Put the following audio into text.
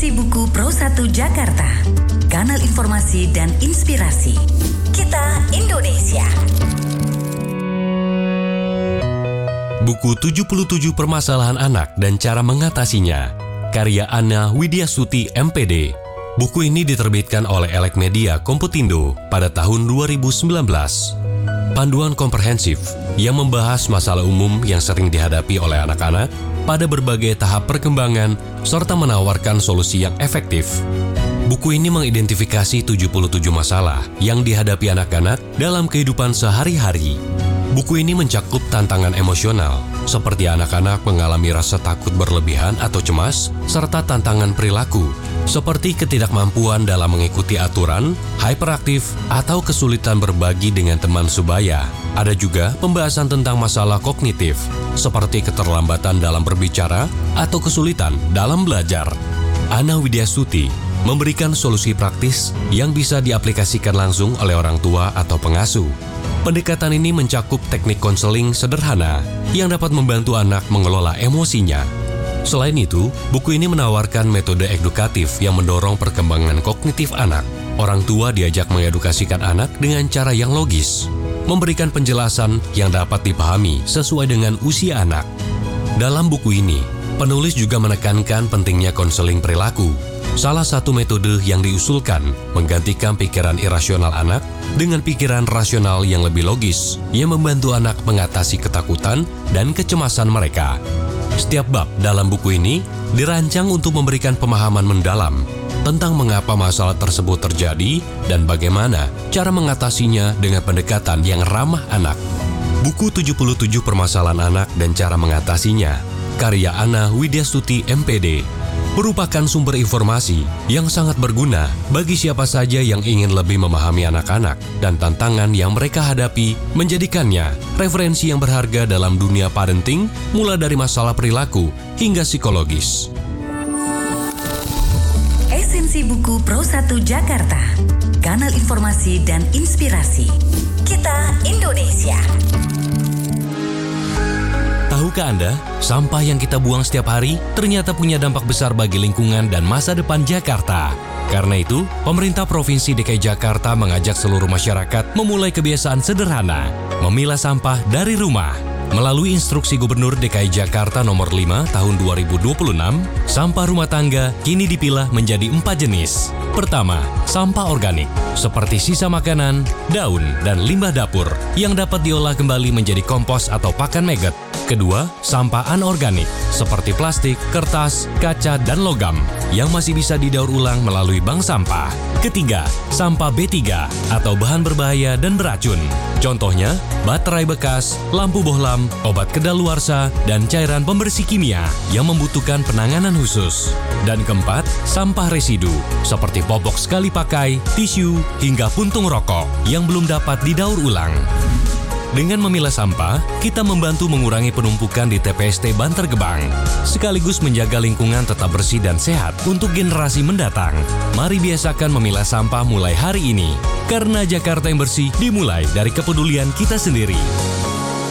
Esensi Buku Pro1 Jakarta, kanal informasi dan inspirasi. Kita Indonesia. Buku 77 Permasalahan Anak dan Cara Mengatasinya, karya Anna Widyasuti MPD. Buku ini diterbitkan oleh Elek Media Komputindo pada tahun 2019. Panduan komprehensif yang membahas masalah umum yang sering dihadapi oleh anak-anak pada berbagai tahap perkembangan serta menawarkan solusi yang efektif. Buku ini mengidentifikasi 77 masalah yang dihadapi anak-anak dalam kehidupan sehari-hari. Buku ini mencakup tantangan emosional, seperti anak-anak mengalami rasa takut berlebihan atau cemas, serta tantangan perilaku, seperti ketidakmampuan dalam mengikuti aturan, hyperaktif, atau kesulitan berbagi dengan teman sebaya. Ada juga pembahasan tentang masalah kognitif, seperti keterlambatan dalam berbicara atau kesulitan dalam belajar. Anna Widyasuti memberikan solusi praktis yang bisa diaplikasikan langsung oleh orang tua atau pengasuh. Pendekatan ini mencakup teknik konseling sederhana yang dapat membantu anak mengelola emosinya. Selain itu, buku ini menawarkan metode edukatif yang mendorong perkembangan kognitif anak. Orang tua diajak mengedukasikan anak dengan cara yang logis, memberikan penjelasan yang dapat dipahami sesuai dengan usia anak. Dalam buku ini, penulis juga menekankan pentingnya konseling perilaku. Salah satu metode yang diusulkan menggantikan pikiran irasional anak dengan pikiran rasional yang lebih logis, yang membantu anak mengatasi ketakutan dan kecemasan mereka. Setiap bab dalam buku ini dirancang untuk memberikan pemahaman mendalam tentang mengapa masalah tersebut terjadi dan bagaimana cara mengatasinya dengan pendekatan yang ramah anak. Buku 77 Permasalahan Anak dan Cara Mengatasinya, karya Anna Widyasuti MPD, merupakan sumber informasi yang sangat berguna bagi siapa saja yang ingin lebih memahami anak-anak dan tantangan yang mereka hadapi, menjadikannya referensi yang berharga dalam dunia parenting, mulai dari masalah perilaku hingga psikologis. Esensi Buku Pro1 Jakarta, kanal informasi dan inspirasi. Kita Indonesia. Tahukah Anda, sampah yang kita buang setiap hari ternyata punya dampak besar bagi lingkungan dan masa depan Jakarta. Karena itu, pemerintah Provinsi DKI Jakarta mengajak seluruh masyarakat memulai kebiasaan sederhana, memilah sampah dari rumah. Melalui instruksi Gubernur DKI Jakarta nomor 5 tahun 2026, sampah rumah tangga kini dipilah menjadi 4 jenis. Pertama, sampah organik, seperti sisa makanan, daun, dan limbah dapur yang dapat diolah kembali menjadi kompos atau pakan maggot. Kedua, sampah anorganik, seperti plastik, kertas, kaca, dan logam, yang masih bisa didaur ulang melalui bank sampah. Ketiga, sampah B3, atau bahan berbahaya dan beracun. Contohnya, baterai bekas, lampu bohlam, obat kedaluarsa, dan cairan pembersih kimia yang membutuhkan penanganan khusus. Dan keempat, sampah residu, seperti popok sekali pakai, tisu, hingga puntung rokok yang belum dapat didaur ulang. Dengan memilah sampah, kita membantu mengurangi penumpukan di TPST Bantar Gebang, sekaligus menjaga lingkungan tetap bersih dan sehat untuk generasi mendatang. Mari biasakan memilah sampah mulai hari ini, karena Jakarta yang bersih dimulai dari kepedulian kita sendiri.